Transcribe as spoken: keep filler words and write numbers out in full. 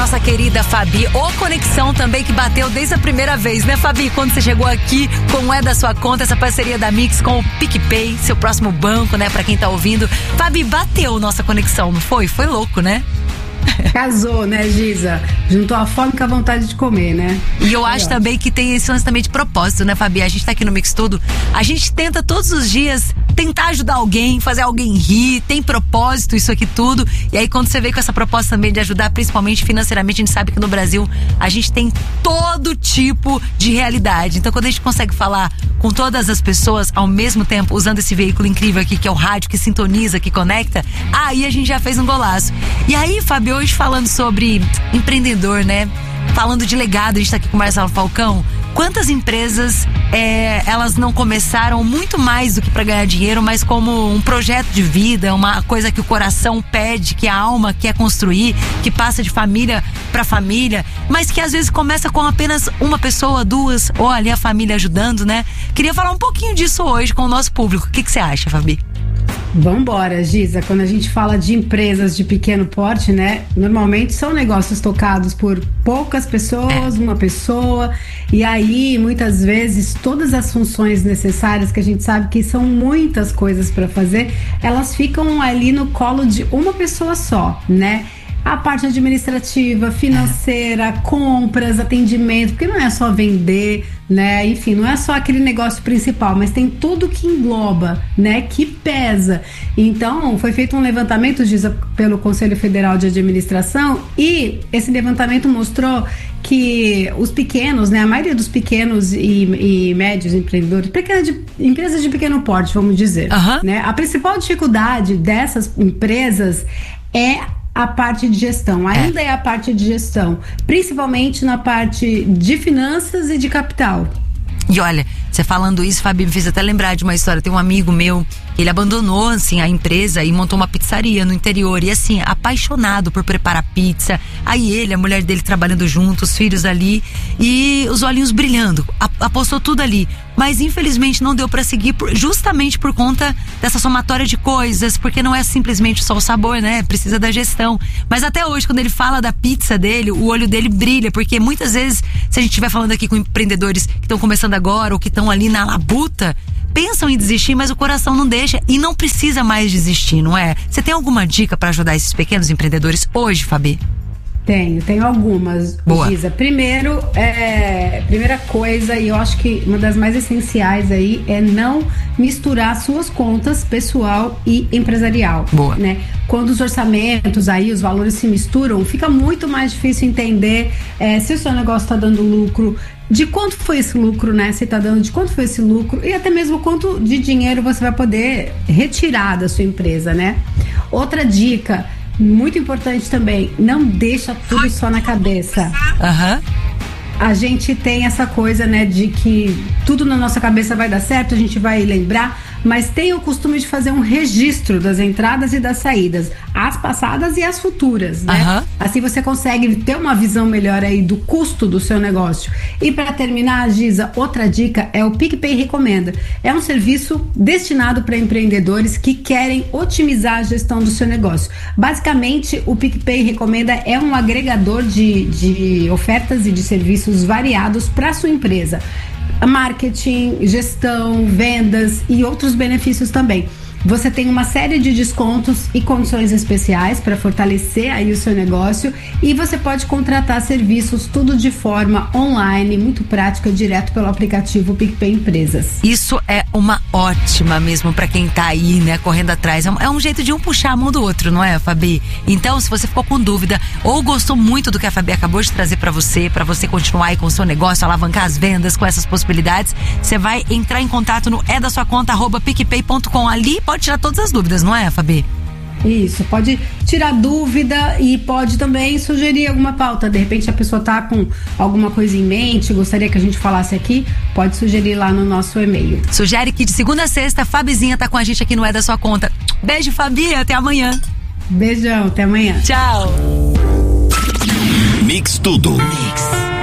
nossa querida Fabi, o Conexão também que bateu desde a primeira vez, né, Fabi? Quando você chegou aqui com É da Sua Conta, essa parceria da Mix com o PicPay, seu próximo banco, né, pra quem tá ouvindo. Fabi, bateu nossa conexão, não foi? Foi louco, né? Casou, né, Giza? Juntou a fome com a vontade de comer, né? E eu acho também que tem esse lance também de propósito, né, Fabi? A gente tá aqui no Mix Tudo, a gente tenta todos os dias tentar ajudar alguém, fazer alguém rir, tem propósito, isso aqui tudo. E aí quando você vem com essa proposta também de ajudar, principalmente financeiramente, a gente sabe que no Brasil a gente tem todo tipo de realidade. Então quando a gente consegue falar com todas as pessoas ao mesmo tempo, usando esse veículo incrível aqui, que é o rádio, que sintoniza, que conecta, aí a gente já fez um golaço. E aí, Fabi, hoje falando sobre empreendedor, né? Falando de legado, a gente tá aqui com o Marcelo Falcão. Quantas empresas é, elas não começaram muito mais do que para ganhar dinheiro, mas como um projeto de vida, uma coisa que o coração pede, que a alma quer construir, que passa de família para família, mas que às vezes começa com apenas uma pessoa, duas, ou ali a família ajudando, né? Queria falar um pouquinho disso hoje com o nosso público. O que que você acha, Fabi? Vambora, Giza. Quando a gente fala de empresas de pequeno porte, né? Normalmente são negócios tocados por poucas pessoas, uma pessoa. E aí, muitas vezes, todas as funções necessárias, que a gente sabe que são muitas coisas para fazer, elas ficam ali no colo de uma pessoa só, né? A parte administrativa, financeira, compras, atendimento, porque não é só vender, né? Enfim, não é só aquele negócio principal, mas tem tudo que engloba, né? Que pesa. Então, foi feito um levantamento, Giza, pelo Conselho Federal de Administração, e esse levantamento mostrou que os pequenos, né? A maioria dos pequenos e, e médios empreendedores, pequenas de, empresas de pequeno porte, vamos dizer, uhum. né? A principal dificuldade dessas empresas é a parte de gestão, ainda é. é a parte de gestão, principalmente na parte de finanças e de capital. E olha, você falando isso, Fabi, me fez até lembrar de uma história. Tem um amigo meu, ele abandonou, assim, a empresa e montou uma pizzaria no interior. E, assim, apaixonado por preparar pizza. Aí ele, a mulher dele trabalhando junto, os filhos ali. E os olhinhos brilhando. Apostou tudo ali. Mas, infelizmente, não deu pra seguir por, justamente por conta dessa somatória de coisas. Porque não é simplesmente só o sabor, né? Precisa da gestão. Mas até hoje, quando ele fala da pizza dele, o olho dele brilha. Porque muitas vezes, se a gente estiver falando aqui com empreendedores que estão começando agora ou que estão ali na labuta, pensam em desistir, mas o coração não deixa e não precisa mais desistir, não é? Você tem alguma dica para ajudar esses pequenos empreendedores hoje, Fabi? Tenho, tenho algumas, Boa. Giza. Primeiro, é, primeira coisa, e eu acho que uma das mais essenciais aí é não misturar suas contas pessoal e empresarial. Boa. Né? Quando os orçamentos aí, os valores se misturam, fica muito mais difícil entender é, se o seu negócio está dando lucro, de quanto foi esse lucro, né? Você tá dando de quanto foi esse lucro e até mesmo quanto de dinheiro você vai poder retirar da sua empresa, né? Outra dica muito importante também, não deixa tudo só na cabeça. Aham. Uhum. A gente tem essa coisa, né, de que tudo na nossa cabeça vai dar certo, a gente vai lembrar, mas tem o costume de fazer um registro das entradas e das saídas, as passadas e as futuras, né? Uhum. Assim você consegue ter uma visão melhor aí do custo do seu negócio. E para terminar, Giza, outra dica é o PicPay Recomenda. É um serviço destinado para empreendedores que querem otimizar a gestão do seu negócio. Basicamente, o PicPay Recomenda é um agregador de, de ofertas e de serviços variados para sua empresa. Marketing, gestão, vendas e outros benefícios também. Você tem uma série de descontos e condições especiais para fortalecer aí o seu negócio e você pode contratar serviços tudo de forma online, muito prática, direto pelo aplicativo PicPay Empresas. Isso é uma ótima mesmo para quem tá aí, né, correndo atrás. É um, é um jeito de um puxar a mão do outro, não é, Fabi? Então, se você ficou com dúvida ou gostou muito do que a Fabi acabou de trazer para você, para você continuar aí com o seu negócio, alavancar as vendas com essas possibilidades, você vai entrar em contato no é da sua conta arroba picpay ponto com. Ali pode tirar todas as dúvidas, não é, Fabi? Isso, pode tirar dúvida e pode também sugerir alguma pauta. De repente a pessoa tá com alguma coisa em mente, gostaria que a gente falasse aqui, pode sugerir lá no nosso e-mail. Sugere que de segunda a sexta, a Fabizinha tá com a gente aqui no É da Sua Conta. Beijo, Fabi, até amanhã. Beijão, até amanhã. Tchau. Mix Tudo. Mix.